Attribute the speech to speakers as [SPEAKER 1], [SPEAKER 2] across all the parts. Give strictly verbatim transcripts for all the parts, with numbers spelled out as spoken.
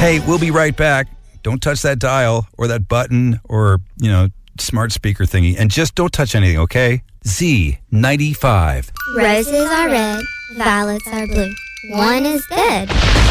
[SPEAKER 1] Hey, we'll be right back. Don't touch that dial or that button or, you know, smart speaker thingy. And just don't touch anything, okay? Z ninety-five.
[SPEAKER 2] Roses are red, violets are blue. One is dead.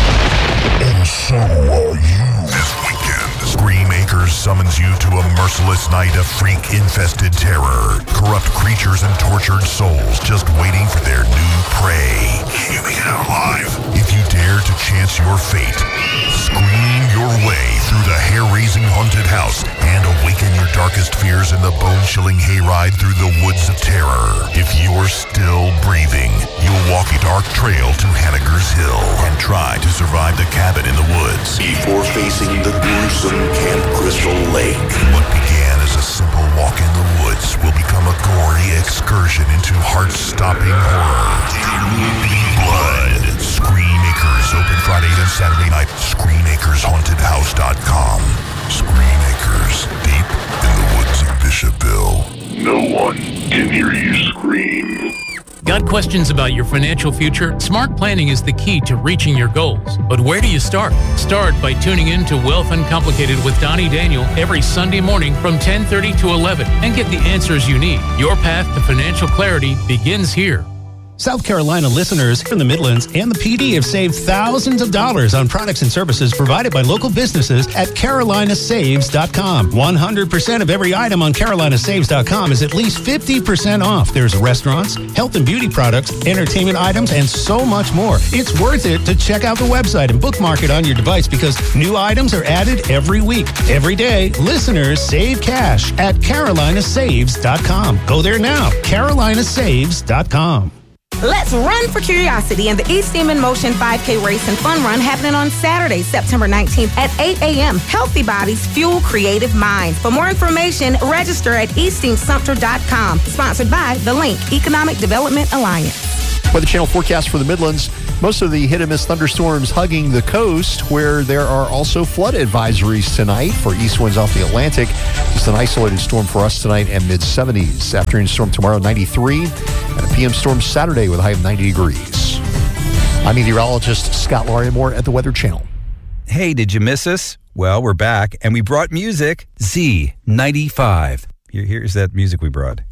[SPEAKER 3] And so are you. This weekend, Scream Acres summons you to a merciless night of freak-infested terror. Corrupt creatures and tortured souls just waiting for their new prey. Keeping it alive. If you dare to chance your fate, scream your way through the hair-raising haunted house and awaken your darkest fears in the bone-chilling hayride through the woods of terror. If you're still breathing, you'll walk a dark trail to Hanniger's Hill and try to survive the cabin in the woods before facing the gruesome Camp Crystal Lake. What began as a simple walk in the woods will become a gory excursion into heart-stopping horror. There will be blood. Scream Acres, open Friday and Saturday night. scream acres haunted house dot com. Scream Acres, deep in the woods of Bishopville. No one can hear you scream.
[SPEAKER 4] Got questions about your financial future? Smart planning is the key to reaching your goals. But where do you start? Start by tuning in to Wealth Uncomplicated with Donnie Daniel every Sunday morning from ten thirty to eleven and get the answers you need. Your path to financial clarity begins here.
[SPEAKER 5] South Carolina listeners in the Midlands and the P D have saved thousands of dollars on products and services provided by local businesses at carolina saves dot com. one hundred percent of every item on carolina saves dot com is at least fifty percent off. There's restaurants, health and beauty products, entertainment items, and so much more. It's worth it to check out the website and bookmark it on your device because new items are added every week. Every day, listeners save cash at carolina saves dot com. Go there now, carolina saves dot com.
[SPEAKER 6] Let's run for curiosity in the East Team in Motion five K Race and Fun Run happening on Saturday, September nineteenth at eight a.m. Healthy bodies fuel creative minds. For more information, register at east team sumter dot com. Sponsored by the Link Economic Development Alliance.
[SPEAKER 7] Weather Channel forecast for the Midlands. Most of the hit and miss thunderstorms hugging the coast, where there are also flood advisories tonight for east winds off the Atlantic. Just an isolated storm for us tonight and mid seventies. Afternoon storm tomorrow, ninety-three. And a P M storm Saturday with a high of ninety degrees. I'm meteorologist Scott Larimore at the Weather Channel.
[SPEAKER 1] Hey, did you miss us? Well, we're back, and we brought music. Z ninety-five. Here, here's that music we brought.